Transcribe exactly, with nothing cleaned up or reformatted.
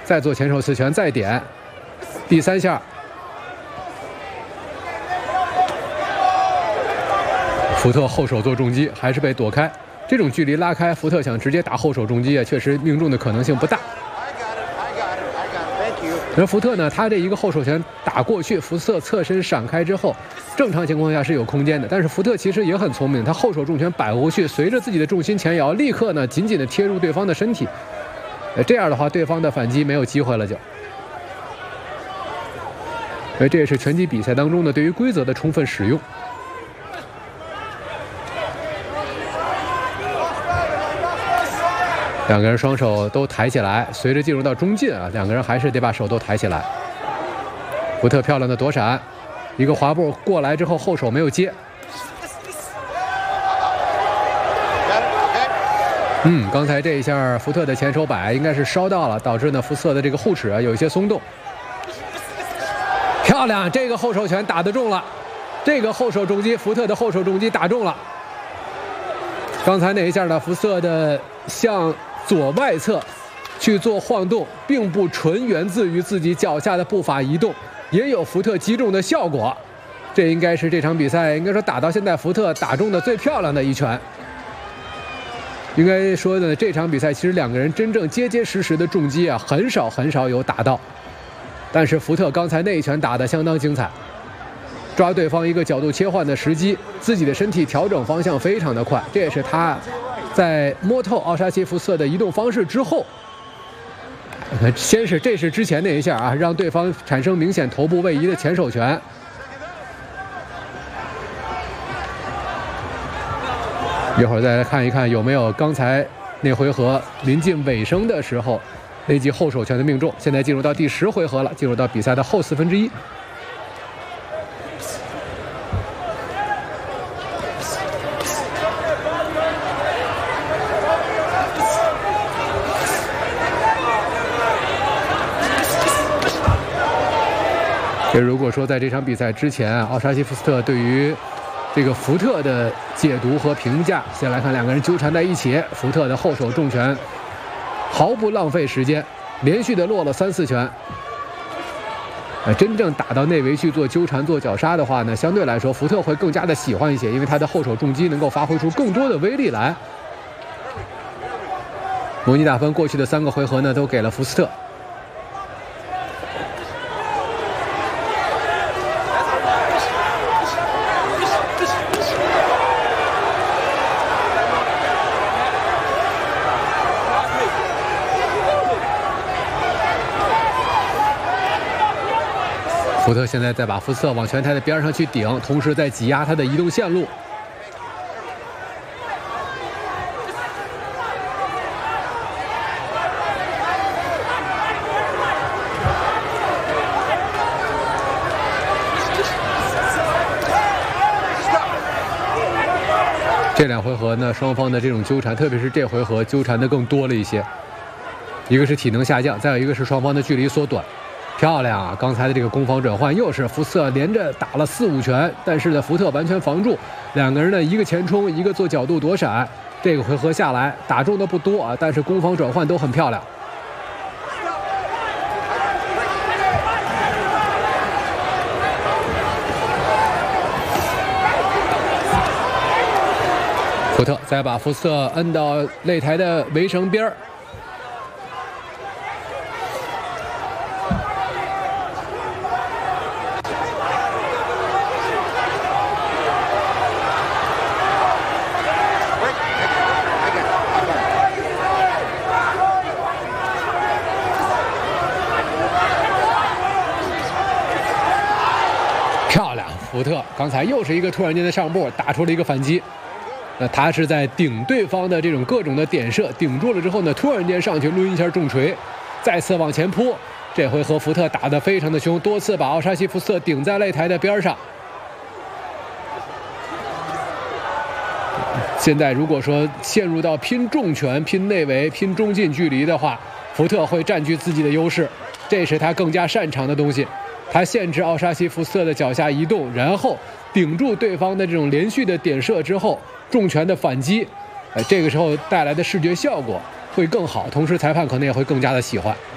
再做前手刺拳，再点，第三下。福特后手做重击，还是被躲开。这种距离拉开，福特想直接打后手重击啊，确实命中的可能性不大。而福特呢，他这一个后手拳打过去，福特侧身闪开之后，正常情况下是有空间的。但是福特其实也很聪明，他后手重拳摆过去，随着自己的重心前摇，立刻呢紧紧的贴入对方的身体。呃，这样的话，对方的反击没有机会了就。所以这也是拳击比赛当中呢对于规则的充分使用。两个人双手都抬起来，随着进入到中近啊，两个人还是得把手都抬起来。福特漂亮的躲闪，一个滑步过来之后，后手没有接。嗯，刚才这一下福特的前手摆应该是烧到了，导致呢福特的这个护齿啊有一些松动。漂亮，这个后手拳打得中了，这个后手重击，福特的后手重击打中了。刚才那一下呢，福特的向左外侧去做晃动，并不纯源自于自己脚下的步伐移动，也有福特击中的效果。这应该是这场比赛应该说打到现在福特打中的最漂亮的一拳。应该说呢，这场比赛其实两个人真正结结实实的重击啊，很少很少有打到。但是福特刚才那一拳打得相当精彩，抓对方一个角度切换的时机，自己的身体调整方向非常的快，这也是他在摸透奥沙西福特的移动方式之后，先是这是之前那一下啊，让对方产生明显头部位移的前手拳。一会儿再来看一看有没有刚才那回合临近尾声的时候那记后手拳的命中。现在进入到第十回合了，进入到比赛的后四分之一。这如果说在这场比赛之前啊，奥沙西福特对于这个福特的解读和评价，先来看两个人纠缠在一起，福特的后手重拳毫不浪费时间，连续的落了三四拳。呃，真正打到内围去做纠缠、做绞杀的话呢，相对来说福特会更加的喜欢一些，因为他的后手重击能够发挥出更多的威力来。模拟打分过去的三个回合呢，都给了福斯特。福特现在在把福斯特往拳台的边上去顶，同时在挤压他的移动线路。这两回合呢，双方的这种纠缠，特别是这回合纠缠的更多了一些。一个是体能下降，再有一个是双方的距离缩短。漂亮啊！刚才的这个攻防转换又是福特连着打了四五拳，但是呢，福特完全防住。两个人呢，一个前冲，一个做角度躲闪。这个回合下来，打中的不多啊，但是攻防转换都很漂亮。福特再把福特摁到擂台的围绳边儿。福特刚才又是一个突然间的上步，打出了一个反击。那他是在顶对方的这种各种的点射，顶住了之后呢，突然间上去抡一下重锤，再次往前扑。这回合福特打得非常的凶，多次把奥沙西福特顶在擂台的边上。现在如果说陷入到拼重拳、拼内围、拼中近距离的话，福特会占据自己的优势，这是他更加擅长的东西。他限制奥沙西福特的脚下移动，然后顶住对方的这种连续的点射之后，重拳的反击，呃，这个时候带来的视觉效果会更好，同时裁判可能也会更加的喜欢。